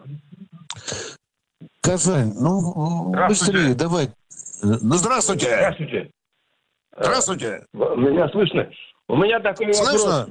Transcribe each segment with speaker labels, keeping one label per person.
Speaker 1: Казань, быстрее, давай. Здравствуйте.
Speaker 2: Здравствуйте.
Speaker 1: Здравствуйте.
Speaker 2: Меня слышно? У меня такой вопрос.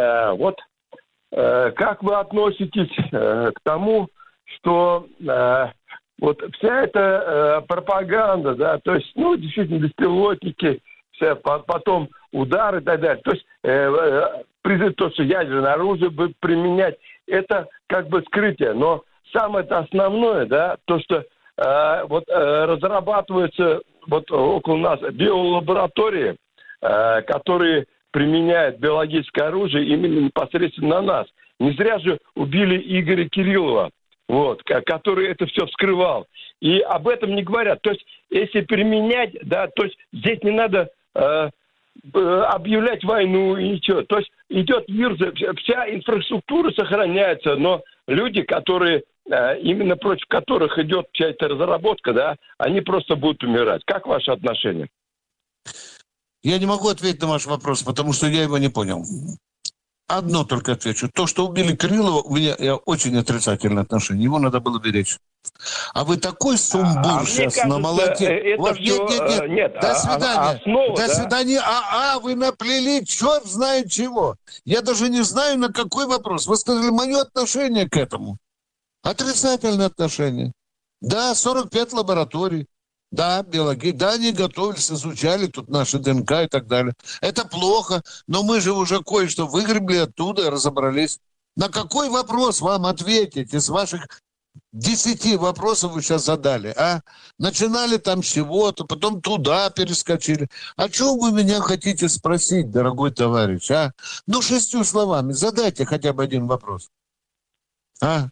Speaker 2: Как вы относитесь к тому, что вот вся эта пропаганда, да, то есть, действительно, беспилотники, потом удары и так далее. То есть призыв, то, что ядерное оружие будет применять, это как бы скрытие. Но самое-то основное, да, то, что разрабатываются около нас биолаборатории, которые применяют биологическое оружие именно непосредственно на нас. Не зря же убили Игоря Кириллова, который это все вскрывал. И об этом не говорят. То есть, если применять, да, то есть здесь не надо объявлять войну и ничего. То есть идет мир, вся инфраструктура сохраняется, но люди, которые именно против которых идет вся эта разработка, да, они просто будут умирать. Как ваши отношения?
Speaker 1: Я не могу ответить на ваш вопрос, потому что я его не понял. Одно только отвечу. То, что убили Кириллова, у меня очень отрицательное отношение. Его надо было беречь. А вы такой сумбур сейчас намолотили. Нет. До свидания. До свидания. Вы наплели черт знает чего. Я даже не знаю, на какой вопрос. Вы сказали, мое отношение к этому. Отрицательное отношение. Да, 45 лабораторий. Да, биологи, да, они готовились, изучали тут наши ДНК и так далее. Это плохо, но мы же уже кое-что выгребли оттуда и разобрались. На какой вопрос вам ответить из ваших 10 вопросов вы сейчас задали, а? Начинали там с чего-то, потом туда перескочили. О чем вы меня хотите спросить, дорогой товарищ, а? 6 словами задайте хотя бы один вопрос. А?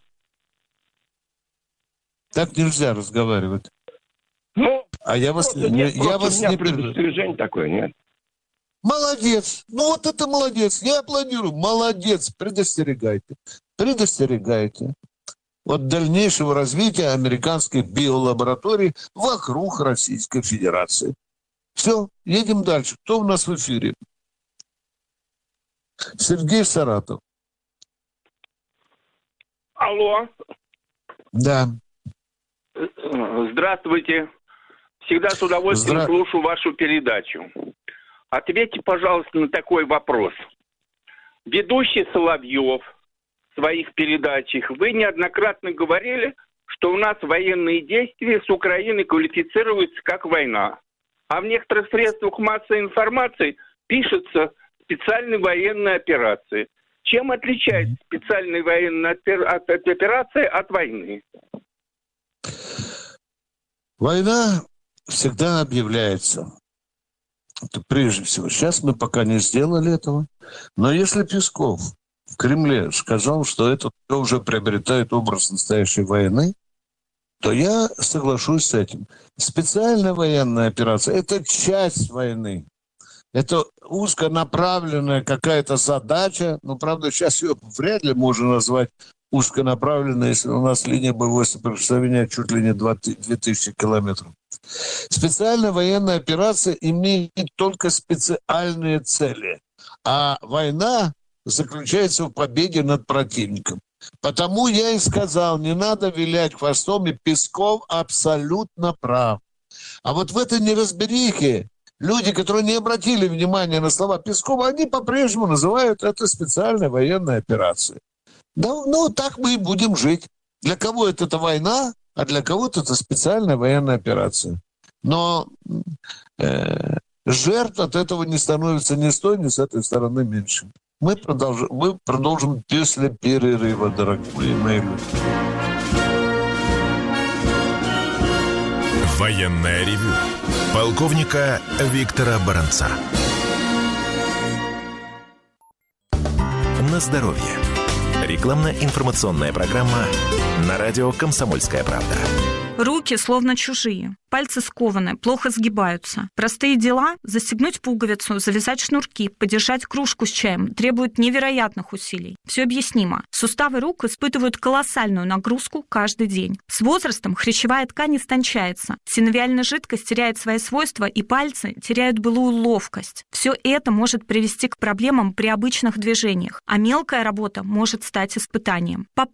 Speaker 1: Так нельзя разговаривать. Я вас не
Speaker 2: предостережение такое, нет?
Speaker 1: Молодец. Это молодец. Я аплодирую. Молодец. Предостерегайте. От дальнейшего развития американских биолабораторий вокруг Российской Федерации. Все, едем дальше. Кто у нас в эфире? Сергей Саратов.
Speaker 3: Алло.
Speaker 1: Да.
Speaker 3: Здравствуйте. Всегда с удовольствием слушаю вашу передачу. Ответьте, пожалуйста, на такой вопрос. Ведущий Соловьев в своих передачах, вы неоднократно говорили, что у нас военные действия с Украиной квалифицируются как война. А в некоторых средствах массовой информации пишется специальная военная операция. Чем отличается специальная военная операция от войны?
Speaker 1: Война всегда объявляется. Это прежде всего. Сейчас мы пока не сделали этого. Но если Песков в Кремле сказал, что это уже приобретает образ настоящей войны, то я соглашусь с этим. Специальная военная операция – это часть войны. Это узконаправленная какая-то задача. Но, правда, сейчас ее вряд ли можно назвать узконаправленной, если у нас линия боевого соприкосновения чуть ли не 2000 километров. Специальная военная операция имеет только специальные цели. А война заключается в победе над противником. Потому я и сказал, не надо вилять хвостом, и Песков абсолютно прав. А вот в этой неразберихе люди, которые не обратили внимания на слова Пескова, они по-прежнему называют это специальной военной операцией. Так мы и будем жить. Для кого-то это война, а для кого-то это специальная военная операция. Но жертв от этого не становится ни с той, ни с этой стороны меньше. Мы продолжим после перерыва, дорогие мои люди.
Speaker 4: Военное ревю полковника Виктора Баранца. На здоровье. Рекламно-информационная программа на радио «Комсомольская правда».
Speaker 5: Руки словно чужие, пальцы скованы, плохо сгибаются. Простые дела – застегнуть пуговицу, завязать шнурки, подержать кружку с чаем – требуют невероятных усилий. Все объяснимо. Суставы рук испытывают колоссальную нагрузку каждый день. С возрастом хрящевая ткань истончается, синовиальная жидкость теряет свои свойства, и пальцы теряют былую ловкость. Все это может привести к проблемам при обычных движениях, а мелкая работа может стать испытанием.